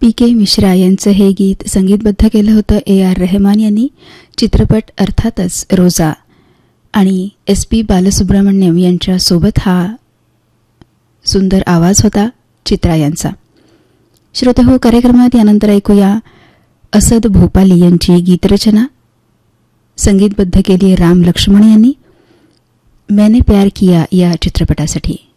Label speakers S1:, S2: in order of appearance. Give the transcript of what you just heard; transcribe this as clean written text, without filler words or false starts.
S1: PK. Mishra यांचं हे गीत संगीतबद्ध केलं होतं A.R. रहमान यांनी. चित्रपट अर्थातच रोजा. आणि S.P. बालसुब्रमण्यम यांच्या सोबत हा सुंदर आवाज होता चित्रा यांचा. श्रोतेहो, कार्यक्रमात यानंतर ऐकूया असद भोपाली यांची गीतरचना. संगीतबद्ध केली राम लक्ष्मण यांनी. मैंने प्यार किया या चित्रपटासाठी.